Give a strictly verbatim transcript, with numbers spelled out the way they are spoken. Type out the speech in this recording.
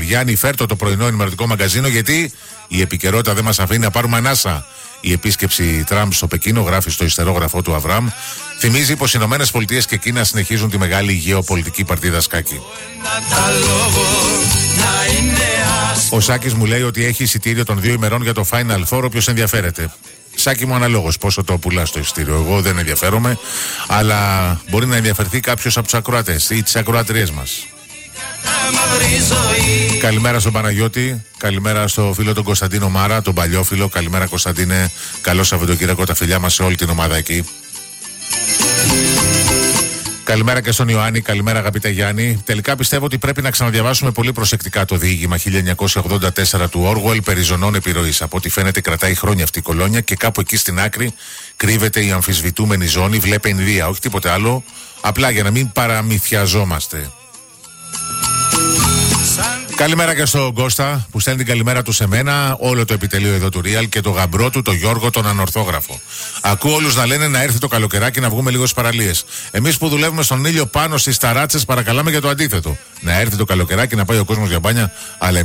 Κυριάννη, φέρτο το πρωινό ενημερωτικό μαγκαζίνο, γιατί η επικαιρότητα δεν μας αφήνει να πάρουμε ανάσα. Η επίσκεψη Τραμπ στο Πεκίνο, γράφει στο ιστερόγραφό του Αβραμ, θυμίζει πως οι Ηνωμένες Πολιτείες και Κίνα συνεχίζουν τη μεγάλη γεωπολιτική παρτίδα σκάκι. Ο Σάκης μου λέει ότι έχει εισιτήριο των δύο ημερών για το Final Four, όποιος ενδιαφέρεται. Σάκη μου, αναλόγως πόσο το πουλάς το εισιτήριο. Εγώ δεν ενδιαφέρομαι, αλλά μπορεί να ενδιαφερθεί κάποιος από τους ακροατές ή τις ακροατρίες μας. Καλημέρα στον Παναγιώτη, καλημέρα στο φίλο τον Κωνσταντίνο Μάρα, τον παλιόφιλο. Καλημέρα Κωνσταντίνε, καλό Σαββατοκύριακο, τα φιλιά μας σε όλη την ομάδα εκεί. Καλημέρα και στον Ιωάννη, καλημέρα αγαπητέ Γιάννη. Τελικά πιστεύω ότι πρέπει να ξαναδιαβάσουμε πολύ προσεκτικά το διήγημα χίλια εννιακόσια ογδόντα τέσσερα του Όργουελ περί ζωνών επιρροής. Από ό,τι φαίνεται κρατάει χρόνια αυτή η κολόνια και κάπου εκεί στην άκρη κρύβεται η αμφισβητούμενη ζώνη. Βλέπε Ινδία, όχι τίποτε άλλο. Απλά για να μην παραμυθιαζόμαστε. Καλημέρα και στον Κώστα που στέλνει την καλημέρα του σε μένα, όλο το επιτελείο εδώ του Real και το γαμπρό του, το Γιώργο, τον ανορθόγραφο. Ακούω όλους να λένε να έρθει το καλοκαιράκι να βγούμε λίγο στις παραλίες. Εμείς που δουλεύουμε στον ήλιο πάνω στις ταράτσες παρακαλάμε για το αντίθετο. Να έρθει το καλοκαιράκι να πάει ο κόσμος για μπάνια, αλλά